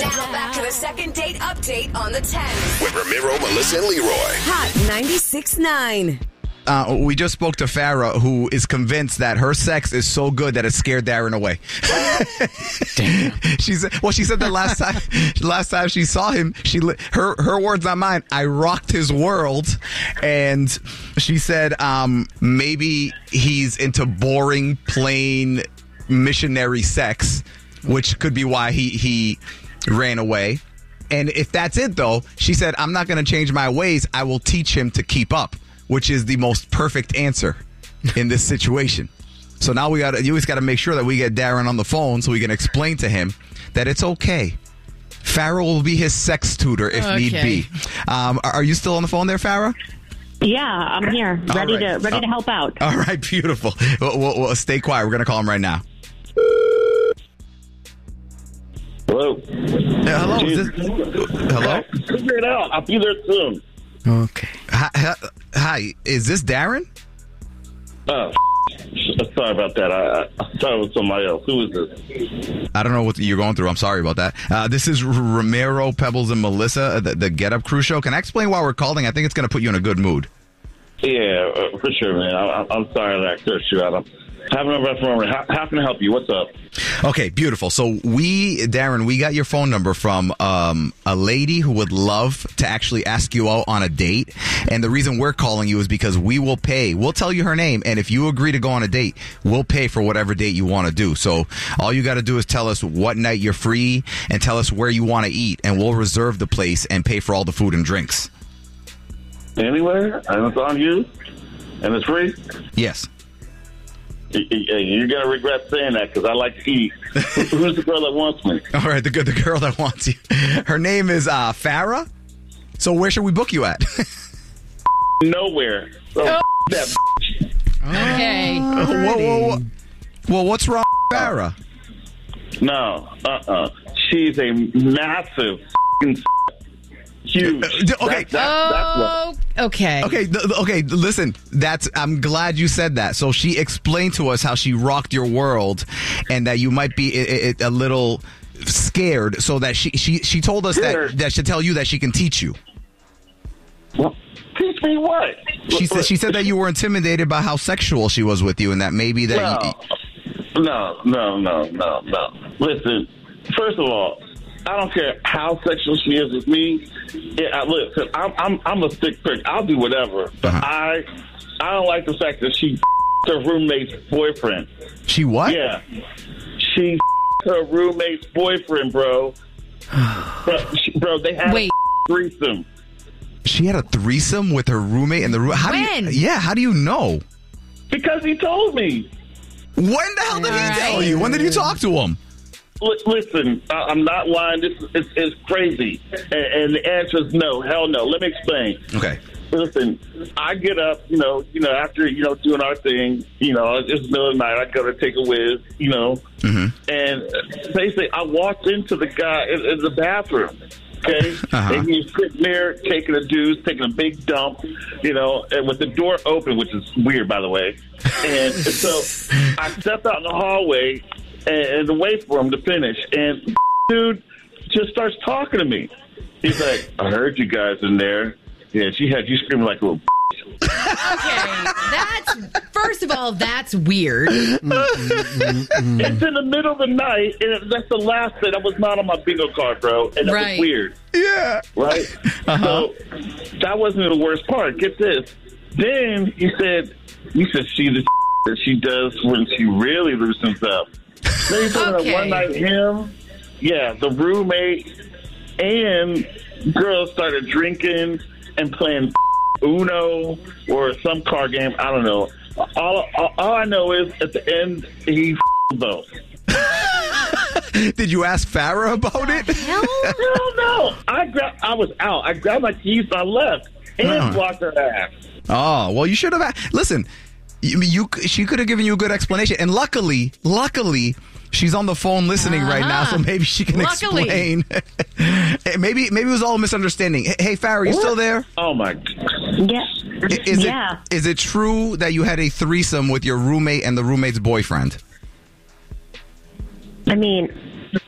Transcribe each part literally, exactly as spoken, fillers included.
Now back to the second date update on the ten. With Ramiro, Melissa, and Leroy. Hot ninety-six point nine. Uh, we just spoke to Farrah, who is convinced that her sex is so good that it scared Darren away. Damn. She said, well, she said that last time, last time she saw him, she li- her her words, not mine. I rocked his world, and she said um, maybe he's into boring, plain missionary sex, which could be why he he ran away. And if that's it, though, she said, I'm not going to change my ways. I will teach him to keep up, which is the most perfect answer in this situation. So now we got you always got to make sure that we get Darren on the phone so we can explain to him that it's okay. Farrah will be his sex tutor if Okay. need be. Um, are you still on the phone there, Farrah? Yeah, I'm here, ready right. to ready to help out. All right, beautiful. Well, well, well, stay quiet. We're going to call him right now. Hello. Yeah, hello. Is this, hello. Figure it out. I'll be there soon. Okay. Hi, hi, hi. Is this Darren? Oh, sorry about that. I, I thought it was somebody else. Who is this? I don't know what you're going through. I'm sorry about that. Uh, this is Ramiro, Pebbles, and Melissa, the, the Get Up Crew show. Can I explain why we're calling? I think it's going to put you in a good mood. Yeah, uh, for sure, man. I, I'm sorry that I cursed you out. I'm having a rough moment. How, how can I help you? What's up? Okay, beautiful. So we, Darren, we got your phone number from um, a lady who would love to actually ask you out on a date. And the reason we're calling you is because we will pay. We'll tell you her name. And if you agree to go on a date, we'll pay for whatever date you want to do. So all you got to do is tell us what night you're free and tell us where you want to eat. And we'll reserve the place and pay for all the food and drinks. Anywhere? And it's on you? And it's free? Yes. You're going to regret saying that because I like to eat. Who's the girl that wants me? All right, the, the girl that wants you. Her name is uh, Farrah. So where should we book you at? Nowhere. So Oh. that Okay. whoa, whoa, whoa. Well, what's wrong with Farrah? No. Uh-uh. She's a massive f***ing huge. Uh, okay. That, that, that's what. Oh, okay. Okay, th- okay, listen. That's I'm glad you said that. So she explained to us how she rocked your world, and that you might be a, a, a little scared. So that she she she told us Scared? that that should tell you that she can teach you. Well, teach me what? She said she said that you were intimidated by how sexual she was with you, and that maybe that. You, No, no, no, no, no. Listen, first of all, I don't care how sexual she is with me. Yeah, I, listen, I'm, I'm, I'm a sick prick. I'll do whatever. But Uh-huh. I, I don't like the fact that she her roommate's boyfriend. she what? Yeah, she her roommate's boyfriend, bro. bro, she, bro, they had Wait. a threesome. She had a threesome with her roommate in the room. How When? do you? Yeah, how do you know? Because he told me. When the hell did he All tell right. you? When did you talk to him? L- listen, I- I'm not lying. This is it's crazy. And, and the answer is no. Hell no. Let me explain. Okay. Listen, I get up, you know, you know, after, you know, doing our thing, you know, it's the middle of the night, I go to take a whiz, you know, Mm-hmm. and basically I walked into the guy in, in the bathroom, okay, Uh-huh. and he's sitting there taking a deuce, taking a big dump, you know, and with the door open, which is weird, by the way, and so I stepped out in the hallway and, and wait for him to finish, and dude just starts talking to me. He's like, I heard you guys in there. Yeah, she had you screaming like a little. Okay. That's first of all, that's weird. It's in the middle of the night, and that's the last thing. That was not on my bingo card, bro, and that Right. was weird, Yeah. right? So that wasn't the worst part. Get this. Then he said, "You said she the that she does when she really loosens up." Then he said Okay. that one night, him, yeah, the roommate, and girls started drinking and playing Uno or some card game. I don't know. All, all, all I know is at the end, he both. Did you ask Farrah about it? Hell? No, no. I grabbed. I was out. I grabbed my keys and I left and Oh. blocked her ass. Oh, well, you should have. Listen, you, you she could have given you a good explanation, and luckily, luckily, she's on the phone listening right now, so maybe she can Luckily. explain. maybe, maybe it was all a misunderstanding. Hey, hey, Farrah, you still there? Oh my! Yeah. I- Is yeah. it is it true that you had a threesome with your roommate and the roommate's boyfriend? I mean,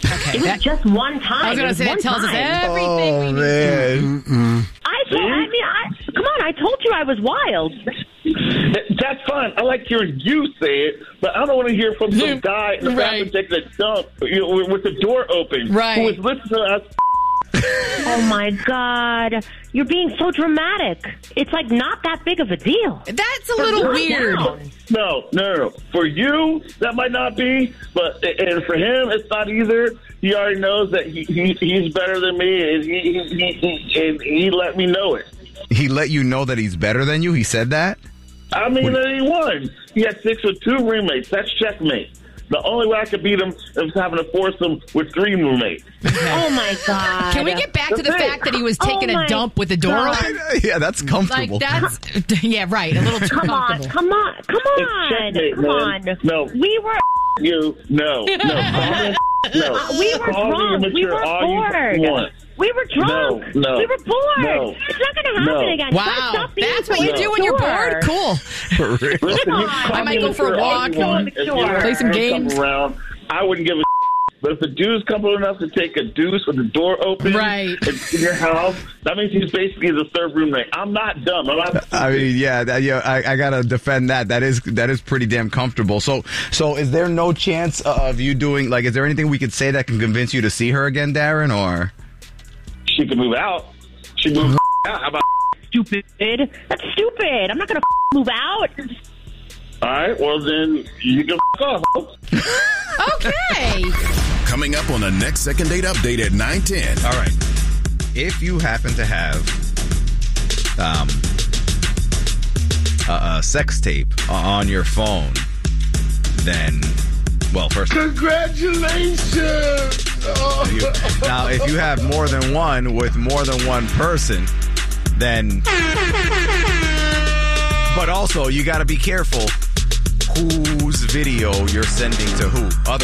Okay, It was that- just one time. I was It going to say one that tells us time. everything we Oh, need. man. I told, I mean, I, come on, I told you I was wild. That's fine. I like hearing you say it, but I don't want to hear from some guy in the Right. bathroom taking a dump, you know, with, with the door open, Right. who is listening to us. Oh my God, you're being so dramatic. It's like not that big of a deal. That's a little Calm weird. down. No, no, no. For you, that might not be, but and for him, it's not either. He already knows that he, he he's better than me, and he, he, he and he let me know it. He let you know that he's better than you? He said that? I mean, that he won. He had six with two roommates. That's checkmate. The only way I could beat him is having a foursome with three roommates. Oh my God. Can we get back to the That's it. fact that he was taking Oh a my dump with the door God. open? Yeah, that's comfortable. Like, that's, yeah, right. A little too Come on, comfortable. come on, come It's on, checkmate, come man. on. No. We were, You, no, no. Call me, no. we were Call me drunk. We immature were all you bored. want. We were drunk. No, no, we were bored. no, It's not going to happen no. again. Wow, Stop being that's so what you do when you're immature. bored? Cool. For real. Listen, Come you on. call I might me go for a immature all walk you want. and If you play some come games. Around, I wouldn't give a but if the dude's comfortable enough to take a deuce with the door open Right. in your house, that means he's basically the third roommate. I'm not dumb. I'm not I mean, yeah, that, yeah, I, I gotta defend that. That is that is pretty damn comfortable. So, so is there no chance of you doing like? Is there anything we could say that can convince you to see her again, Darren? Or She could move out. She moved out. How about? Stupid. That's stupid. I'm not going to move out. All right. Well, then you can off. Okay. Coming up on the next second date update at nine ten. all right, if you happen to have um a, a sex tape on your phone, then well, first Congratulations. you, now if you have more than one with more than one person, then but also you got to be careful whose video you're sending to who. Other